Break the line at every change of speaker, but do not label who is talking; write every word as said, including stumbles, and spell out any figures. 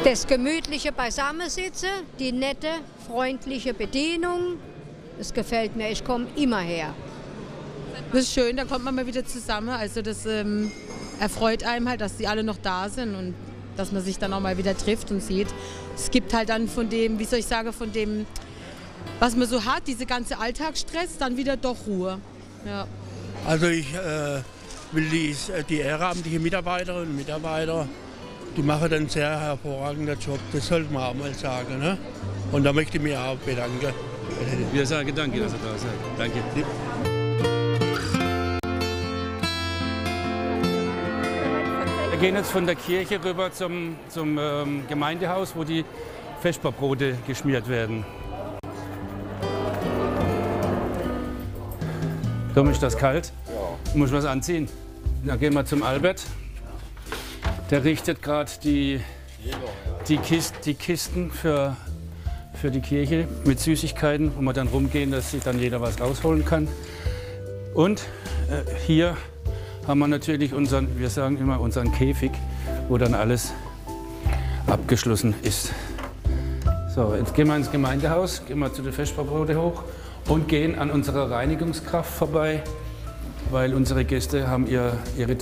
Das gemütliche Beisammensitzen, die nette, freundliche Bedienung, das gefällt mir. Ich komme immer her.
Das ist schön, da kommt man mal wieder zusammen. Also das ähm, erfreut einem halt, dass die alle noch da sind und dass man sich dann auch mal wieder trifft und sieht. Es gibt halt dann von dem, wie soll ich sagen, von dem, was man so hat, diese ganze Alltagsstress, dann wieder doch Ruhe. Ja.
Also ich äh, will die, die ehrenamtlichen Mitarbeiterinnen und Mitarbeiter, die machen einen sehr hervorragenden Job, das sollte man auch mal sagen. Ne? Und da möchte ich mich auch bedanken.
Wir sagen danke, dass ihr da seid. Danke. Wir gehen jetzt von der Kirche rüber zum, zum ähm, Gemeindehaus, wo die Vesperbrote geschmiert werden. Tom, ist das kalt? Ja. Muss ich was anziehen? Dann gehen wir zum Albert. Der richtet gerade die, die, Kist, die Kisten für, für die Kirche mit Süßigkeiten, wo wir dann rumgehen, dass sich dann jeder was rausholen kann. Und äh, hier haben wir natürlich unseren, wir sagen immer unseren Käfig, wo dann alles abgeschlossen ist. So, jetzt gehen wir ins Gemeindehaus, gehen wir zu den Vesperbrote hoch und gehen an unserer Reinigungskraft vorbei, weil unsere Gäste haben ihr, ihre